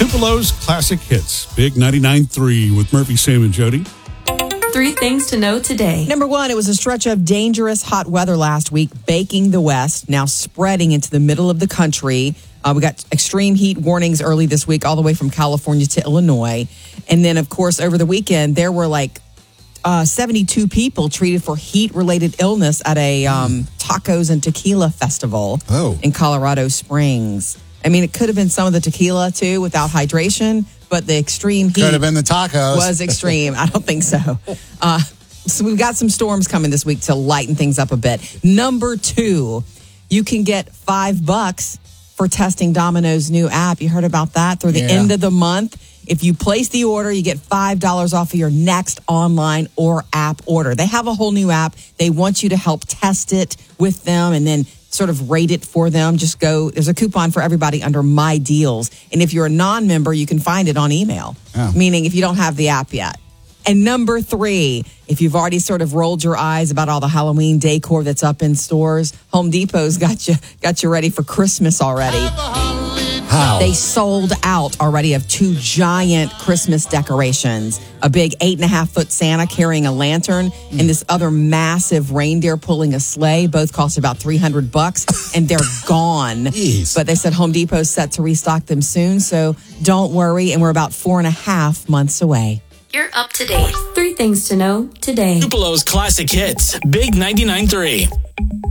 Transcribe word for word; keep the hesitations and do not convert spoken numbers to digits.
Tupelo's Classic Hits, Big ninety-nine point three with Murphy, Sam, and Jody. Three things to know today. Number one, it was a stretch of dangerous hot weather last week, baking the West, now spreading into the middle of the country. Uh, we got extreme heat warnings early this week, all the way from California to Illinois. And then, of course, over the weekend, there were like uh, seventy-two people treated for heat-related illness at a um, tacos and tequila festival oh. in Colorado Springs. I mean, it could have been some of the tequila, too, without hydration, but the extreme heat could have been the tacos. was extreme. I don't think so. Uh, so we've got some storms coming this week to lighten things up a bit. Number two, you can get five bucks for testing Domino's new app. You heard about that? Through the Yeah. end of the month, if you place the order, you get five dollars off of your next online or app order. They have a whole new app. They want you to help test it with them and then sort of rate it for them. Just go, there's a coupon for everybody under My Deals. And if you're a non-member, you can find it on email, oh. meaning if you don't have the app yet. And number three, if you've already sort of rolled your eyes about all the Halloween decor that's up in stores, Home Depot's got you got you ready for Christmas already. How? They sold out already of two giant Christmas decorations. A big eight and a half foot Santa carrying a lantern and this other massive reindeer pulling a sleigh. Both cost about three hundred bucks and they're gone. Jeez. But they said Home Depot's set to restock them soon. So don't worry. And we're about four and a half months away. You're up to date. Three things to know today. Tupelo's Classic Hits, Big ninety-nine point three.